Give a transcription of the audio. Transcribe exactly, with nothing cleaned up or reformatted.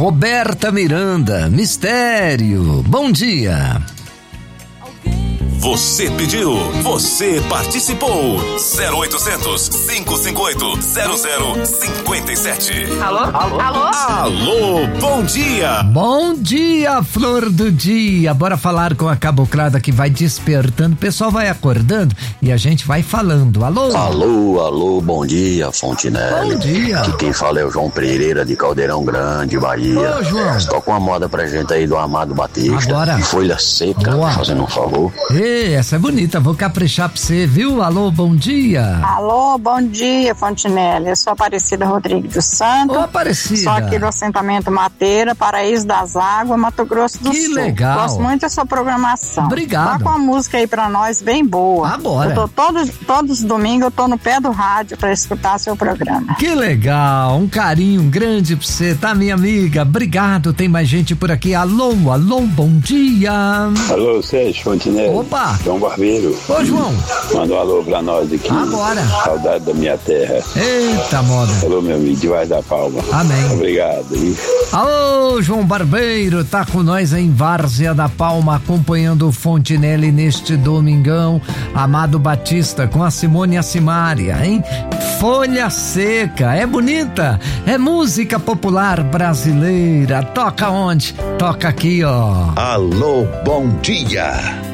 Roberta Miranda, Mistério. Bom dia. Você pediu, você participou. zero oitocentos, cinco cinco oito, zero zero cinco sete. Alô? Alô? Alô? Alô, bom dia. Bom dia, flor do dia. Bora falar com a caboclada que vai despertando. O pessoal vai acordando e a gente vai falando. Alô? Alô, alô, bom dia, Fontinelli. Bom dia. Aqui quem fala é o João Pereira de Caldeirão Grande, Bahia. Ô, João. Toca uma moda pra gente aí do Amado Batista. Agora. Folha Seca, Boa. fazendo um favor. Ei, essa é bonita, vou caprichar pra você, viu? Alô, bom dia. Alô, bom dia, Fontinelli. Eu sou Aparecida Rodrigues dos Santos. Ô, Aparecida. Sou aqui do assentamento Mateira, Paraíso das Águas, Mato Grosso do Que Sul. legal. Gosto muito da sua programação. Obrigado. Toca uma música aí pra nós bem boa. Agora. Eu tô todos, todos os domingos, eu tô no pé do rádio pra escutar seu programa. Que legal, um carinho grande pra você, tá, minha amiga? Obrigado, tem mais gente por aqui. Alô, alô, bom dia. Alô, Sérgio Fontinelli. Opa. João Barbeiro. Ô, João. Manda um alô pra nós aqui. Agora. Saudade da minha terra. Eita, moda. Alô, meu amigo, de Vaz da Palma. Amém. Obrigado. Viu? Alô, João Barbeiro, tá com nós em Várzea da Palma, acompanhando o Fontinelli neste domingão. Amado Batista com a Simone e a Simária, hein? Folha Seca, é bonita, é música popular brasileira. Toca onde? Toca aqui, ó. Alô, bom dia.